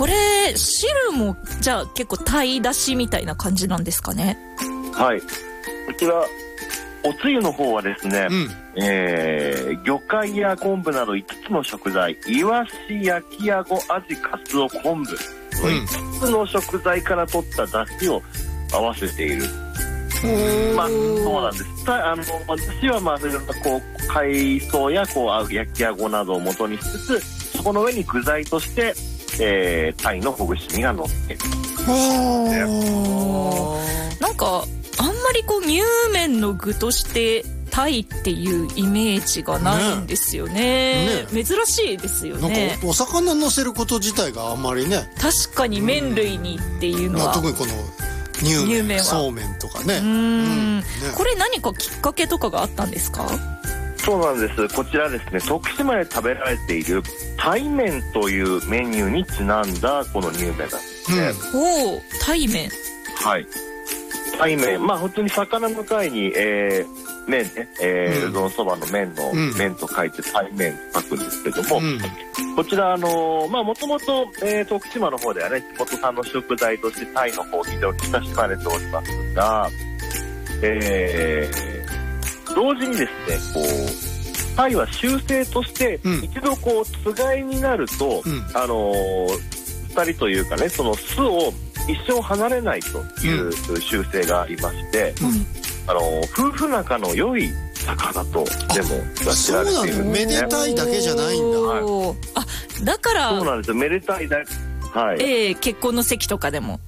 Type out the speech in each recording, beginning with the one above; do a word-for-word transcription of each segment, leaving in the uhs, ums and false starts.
これ汁もじゃあ結構鯛だしみたいな感じなんですかね。 はい、こちらおつゆの方はですね、うん、えー、魚介や昆布などいつつの食材、イワシ、焼きあご、アジ、カツオ、昆布のいつつの食材から取った出汁を合わせている。まあそうなんです。あの私はまあそれこう海藻やこう焼きあごなどを元にしつつ、そこの上に具材として、えー、鯛のほぐし身が乗っている。 なんかあんまりこう乳麺の具として鯛っていうイメージがないんですよ ね, ね, ね珍しいですよね。 なんか お, お魚乗せること自体があんまりね、 確かに麺類にっていうのは、 まあ、特にこの乳麺、そうめんとかね。 うーん、うんね、これ何かきっかけとかがあったんですか？ そうなんです。こちらですね、徳島で食べられている鯛麺というメニューにちなんだこの乳麺なんですね。 うん、おー、鯛麺。 はい、鯛麺、まあ本当に魚の貝に、えー、麺ね、えー、うどんそばの麺の、うん、麺と書いて鯛麺と書くんですけども、うん、こちらあのー、まあもともと徳島の方ではね、地元産の食材として鯛の方非常に親しまれておりますが、えー、同時にですね、こう鯛は習性として一度こうつがいになると、うん、あのー、二人というかね、その巣を一生離れないという習性がありまして、うん、あの夫婦仲の良い魚とでも知られているんですね。 めでたいだけじゃないんだ。 はい、あ、だからそうなんですよ、めでたいだ、はい、 えー、結婚の席とかでも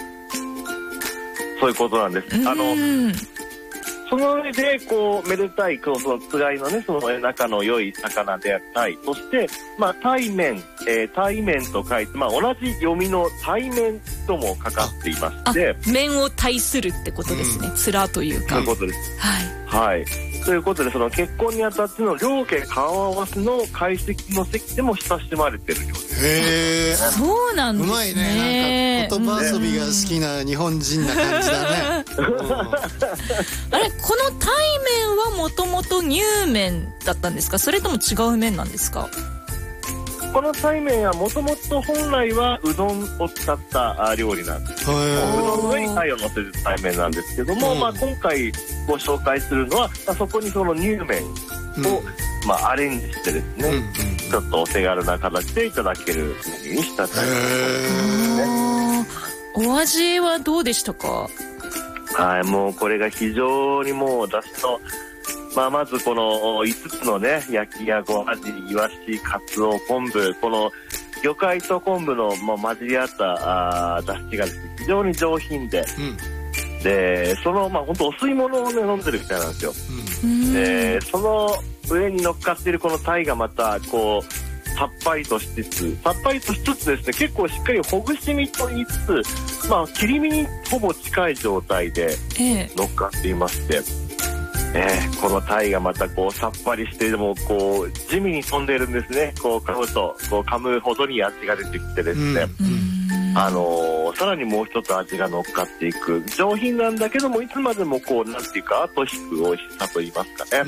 そういうことなんです。あのその上でこうめでたいこうそのつがいのね、その仲の良い魚である鯛、そしてまあ鯛麺、えー、鯛麺と書いて、まあ同じ読みの鯛麺ともかかっていまして、 麺を鯛するってことですね。面、うん、というか。 そういうことです。はい。はい。ということで、その結婚にあたっての両家顔合わせの懐石の席でも親しまれてるようです。 へー、 そうなんですね。 うまいね。なんか言葉遊びが好きな日本人な感じだね。あれ、この鯛麺はもともと乳麺だったんですか？それとも違う麺なんですか？ この鯛麺はもともと本来はうどんを使った料理なんですけども、うどんの上に鯛を乗せる鯛麺なんですけども、うん、まあ、今回ご紹介するのは、まあ、そこにその乳麺を、うん、まあ、アレンジしてですね、うん、ちょっとお手軽な形でいただけるメニューにした鯛麺ですね。 お味はどうでしたか？ はい、もうこれが非常にもう出汁の、まあ、まずこのいつつのね、焼きあご、アジ、イワシ、カツオ、昆布、この魚介と昆布のもう混じり合ったあ出汁がですね、非常に上品で、うん、でそのまあ本当お吸い物をね飲んでるみたいなんですよ、うん、でその上に乗っかっているこの鯛がまたこうさっぱりとしつつさっぱりとしつつですね、結構しっかりほぐし身と言いつつ、まあ切り身にほぼ近い状態で乗っかっていまして、えええー、この鯛がまたこうさっぱりしてでもこう地味に飛んでいるんですね。こう噛むとこう噛むほどに味が出てきてですね、うん、あのー、さらにもう一つ味が乗っかっていく上品なんだけども、いつまでもこうなんていうか後引く美味しさと言いますかね、うん、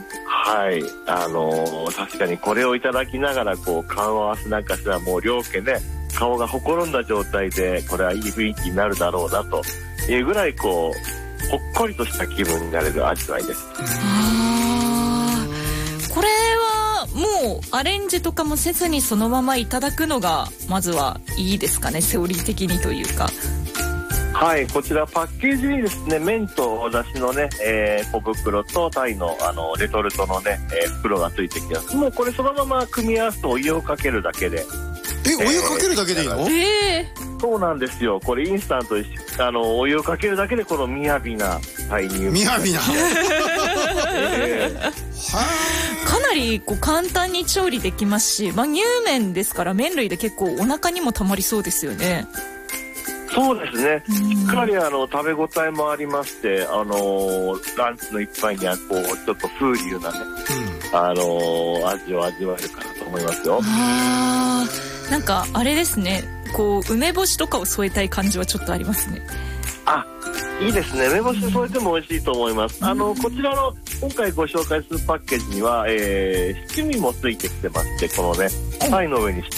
はい、あのー、確かにこれをいただきながらこう顔合わせなんかしたらもう両家ね、顔がほころんだ状態でこれはいい雰囲気になるだろうなというぐらいこうほっこりとした気分になれる味わいです。 あ、これはもうアレンジとかもせずにそのままいただくのがまずはいいですかね、セオリー的にというか。 はい、こちらパッケージにですね、麺とお出汁のね、えー、小袋と鯛のあのレトルトのね、えー、袋がついてきます。もうこれそのまま組み合わせてお湯をかけるだけで。 え、お湯かけるだけでいいの？ えー、そうなんですよ。これインスタントであのお湯をかけるだけでこのみやびな鯛乳みやびな、 えー、かなりこう簡単に調理できますし、まあ、乳麺ですから麺類で結構お腹にもたまりそうですよね。 そうですね、しっかりあの食べ応えもありまして、あのー、ランチの一杯にはこうちょっと風流なね、うん、あのー、味を味わえるかなと思いますよ。 あー、なんかあれですね、こう梅干しとかを添えたい感じはちょっとありますね。 あ、いいですね、梅干し添えても美味しいと思います、うん、あのこちらの今回ご紹介するパッケージには、えー、七味もついてきてまして、このね鯛の上に